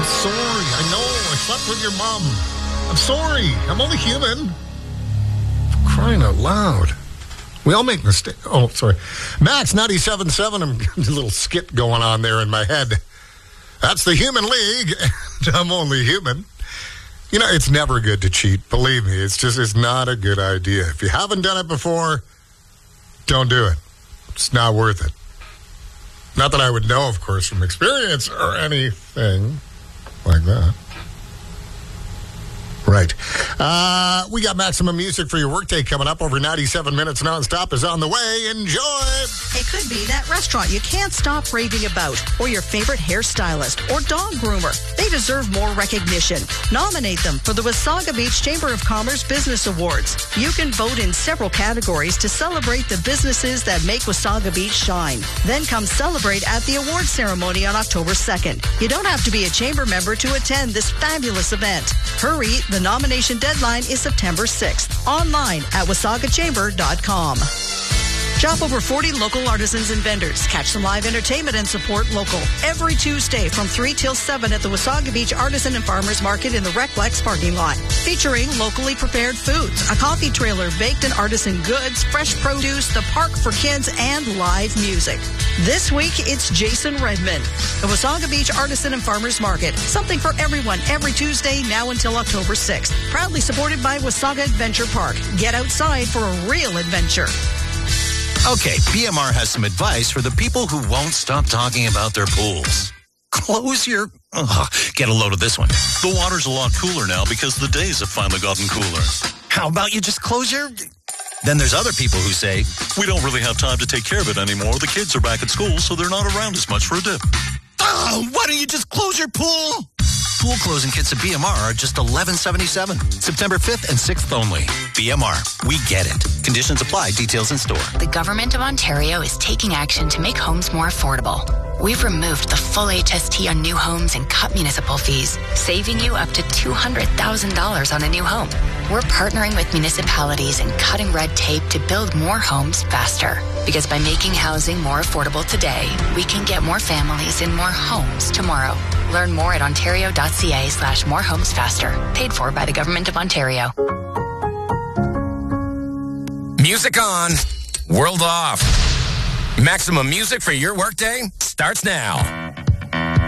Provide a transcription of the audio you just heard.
I'm sorry. I know. I slept with your mom. I'm sorry. I'm only human. For crying out loud. We all make mistakes. Oh, sorry. Max 97.7. I'm getting a little skit going on there in my head. That's the Human League, and I'm only human. You know, it's never good to cheat. Believe me, it's not a good idea. If you haven't done it before, don't do it. It's not worth it. Not that I would know, of course, from experience or anything like that. Right. We got Maximum Music for your workday coming up. Over 97 minutes nonstop is on the way. Enjoy. It could be that restaurant you can't stop raving about, or your favorite hairstylist or dog groomer. They deserve more recognition. Nominate them for the Wasaga Beach Chamber of Commerce Business Awards. You can vote in several categories to celebrate the businesses that make Wasaga Beach shine. Then come celebrate at the award ceremony on October 2nd. You don't have to be a chamber member to attend this fabulous event. Hurry, the nomination deadline is September 6th. Online at wasagachamber.com. Shop over 40 local artisans and vendors. Catch some live entertainment and support local. Every Tuesday from 3 till 7 at the Wasaga Beach Artisan and Farmers Market in the Reclex parking lot. Featuring locally prepared foods, a coffee trailer, baked and artisan goods, fresh produce, the park for kids, and live music. This week, it's Jason Redmond. The Wasaga Beach Artisan and Farmers Market. Something for everyone every Tuesday now until October 6th. Proudly supported by Wasaga Adventure Park. Get outside for a real adventure. Okay, BMR has some advice for the people who won't stop talking about their pools. Close your... get a load of this one. The water's a lot cooler now because the days have finally gotten cooler. How about you just close your... Then there's other people who say, we don't really have time to take care of it anymore. The kids are back at school, so they're not around as much for a dip. Oh, why don't you just close your pool? Pool closing kits at BMR are just $11.77. September 5th and 6th only. BMR, we get it. Conditions apply. Details in store. The Government of Ontario is taking action to make homes more affordable. We've removed the full HST on new homes and cut municipal fees, saving you up to $200,000 on a new home. We're partnering with municipalities and cutting red tape to build more homes faster. Because by making housing more affordable today, we can get more families in more homes tomorrow. Learn more at ontario.ca/morehomesfaster. Paid for by the Government of Ontario. Music on, world off. Maximum music for your workday starts now.